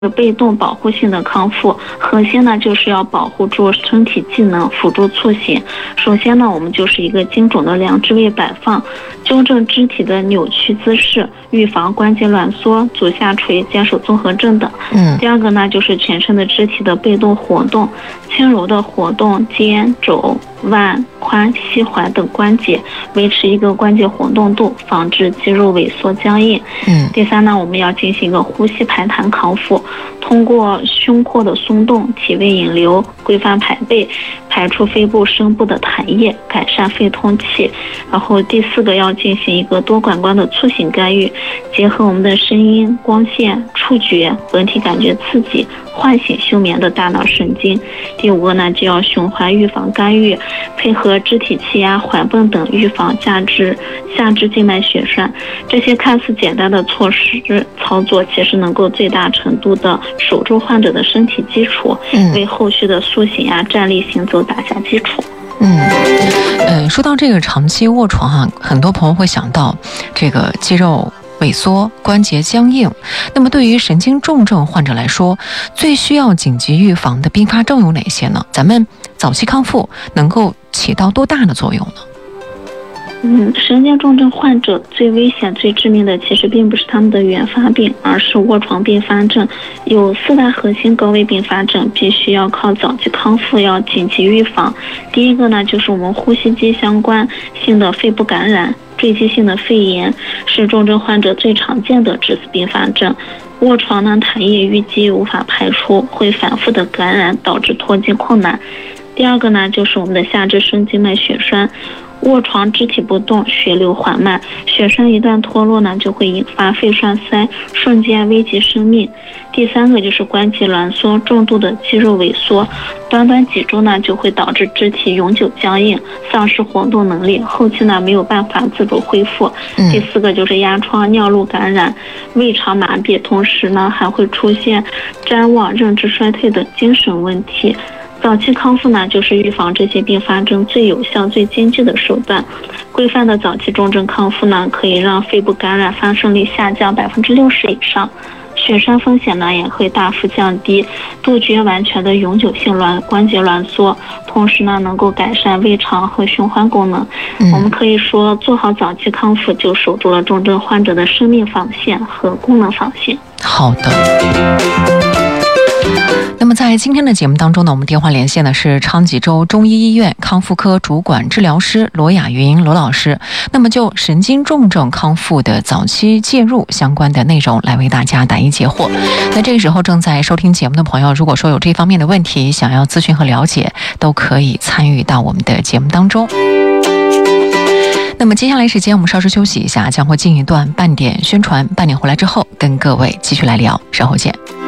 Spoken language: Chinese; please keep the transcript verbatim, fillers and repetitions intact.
被动保护性的康复，核心呢就是要保护住身体机能，辅助塑形。首先呢，我们就是一个精准的两肢位摆放，纠正肢体的扭曲姿势，预防关节挛缩、足下垂、肩手综合症等。 嗯。 第二个呢，就是全身的肢体的被动活动，轻柔的活动肩、肘、腕、髋、膝踝等关节，维持一个关节活动度，防止肌肉萎缩僵硬。 嗯。 第三呢，我们要进行一个呼吸排痰康复，通过胸廓的松动、体位引流、规范排背，排出肺部、声部的痰液，改善肺通气。然后第四个要进行一个多感官的促醒干预，结合我们的声音、光线、触觉、本体感觉刺激，唤醒休眠的大脑神经。第五个呢，就要胸怀预防干预，配合肢体气压、缓泵等，预防下肢下肢静脉血栓。这些看似简单的措施操作，其实能够最大程度的守住患者的身体基础， 嗯、 为后续的苏醒啊、站立行走打下基础。 嗯，呃，说到这个长期卧床啊，很多朋友会想到这个肌肉萎缩、关节僵硬。那么对于神经重症患者来说，最需要紧急预防的并发症有哪些呢？咱们早期康复能够起到多大的作用呢？ 嗯，神经重症患者最危险、最致命的其实并不是他们的原发病，而是卧床并发症。有四大核心高危并发症，必须要靠早期康复，要紧急预防。第一个呢，就是我们呼吸机相关性的肺部感染，坠积性的肺炎是重症患者最常见的致死并发症。卧床呢，痰液淤积无法排出，会反复的感染，导致脱肌困难。第二个呢，就是我们的下肢深静脉血栓。卧床肢体不动，血流缓慢，血栓一旦脱落呢，就会引发肺栓塞，瞬间危及生命。第三个就是关节挛缩，重度的肌肉萎缩，短短几周呢，就会导致肢体永久僵硬，丧失活动能力，后期呢没有办法自主恢复。 嗯、 第四个就是压疮、尿路感染、胃肠麻痹，同时呢还会出现谵妄、认知衰退等精神问题。早期康复呢，就是预防这些并发症最有效、最经济的手段。规范的早期重症康复呢，可以让肺部感染发生率下降百分之六十以上，血栓风险呢也会大幅降低，杜绝完全的永久性挛关节挛缩，同时呢能够改善胃肠和循环功能。嗯、我们可以说，做好早期康复，就守住了重症患者的生命防线和功能防线。 好的。那么在今天的节目当中呢，我们电话连线的是昌吉州中医医院康复科主管治疗师罗雅云罗老师。那么就神经重症康复的早期介入相关的内容来为大家答疑解惑。那这个时候正在收听节目的朋友，如果说有这方面的问题想要咨询和了解，都可以参与到我们的节目当中。那么接下来时间我们稍事休息一下，将会进一段半点宣传，半点回来之后跟各位继续来聊，稍后见。